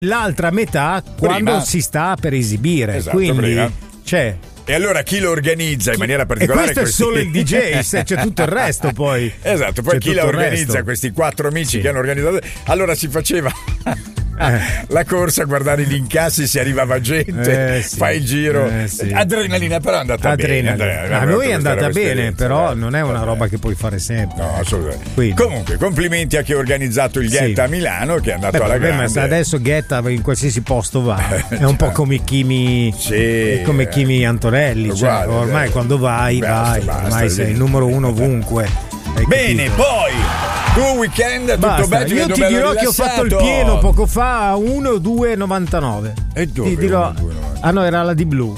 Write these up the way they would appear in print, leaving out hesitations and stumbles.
l'altra metà quando si sta per esibire. Esatto, quindi prima. c'è. E allora chi lo organizza in maniera particolare? E questo è solo il DJ, c'è tutto il resto poi. Esatto, poi chi la organizza, questi 4 amici che hanno organizzato. Allora si faceva la corsa a guardare gli incassi, se arrivava gente, fai il giro. Adrenalina, però è andata bene. A noi è andata bene, però non è una roba che puoi fare sempre. No, assolutamente. Comunque, complimenti a chi ha organizzato il Ghetta a Milano, che è andato alla grande. Ma adesso Ghetta in qualsiasi posto va. È un po' come Kimi, come Kimi Antonelli. Cioè, ormai quando vai, ormai sei il numero uno ovunque. Bene, poi tu weekend tutto bello. Io ti dirò che ho fatto il pieno poco fa a 1,299. E dove? Dirò, no, era la di blu.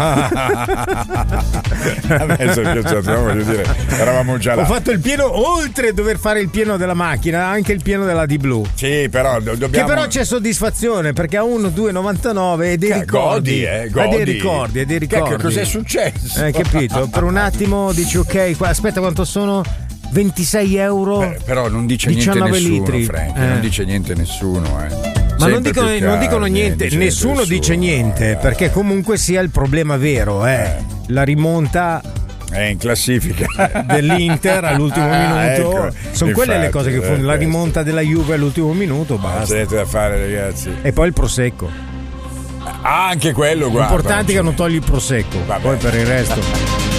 Adesso voglio dire, eravamo già là. Ho fatto il pieno, oltre a dover fare il pieno della macchina, anche il pieno della di blu. Sì, però dobbiamo. Che però c'è soddisfazione, perché a 1,299 e dei ricordi. Godi. Dei ricordi. Cos'è successo? Capito? Per un attimo dici ok, aspetta, quanto sono? 26 euro. Però non dice niente nessuno, litri. Frank, non dice niente nessuno, Ma non dicono niente, nessuno dice niente, perché comunque sia il problema vero, la rimonta in classifica dell'Inter all'ultimo minuto. Ecco, sono quelle le cose che fanno la rimonta della Juve all'ultimo minuto, basta. C'è niente da fare, ragazzi. E poi il prosecco. Anche quello, guarda. L'importante è che non togli il prosecco. Poi per il resto